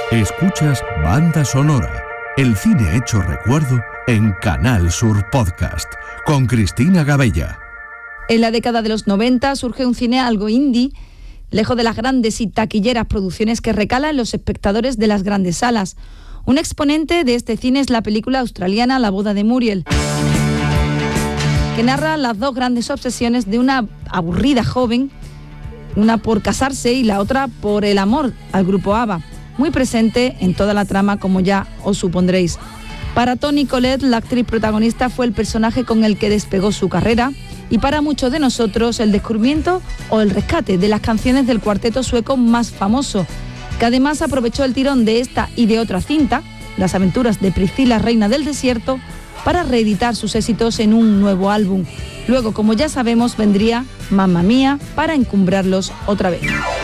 Escuchas Banda Sonora, el cine hecho recuerdo en Canal Sur Podcast, con Cristina Gabella. En la década de los 90 surge un cine algo indie, lejos de las grandes y taquilleras producciones que recalan en los espectadores de las grandes salas. Un exponente de este cine es la película australiana La boda de Muriel, que narra las dos grandes obsesiones de una aburrida joven, una por casarse y la otra por el amor al grupo ABBA, muy presente en toda la trama, como ya os supondréis. Para Toni Collette, la actriz protagonista, fue el personaje con el que despegó su carrera, y para muchos de nosotros el descubrimiento o el rescate de las canciones del cuarteto sueco más famoso, que además aprovechó el tirón de esta y de otra cinta, Las aventuras de Priscila, reina del desierto, para reeditar sus éxitos en un nuevo álbum. Luego, como ya sabemos, vendría Mamma Mía para encumbrarlos otra vez.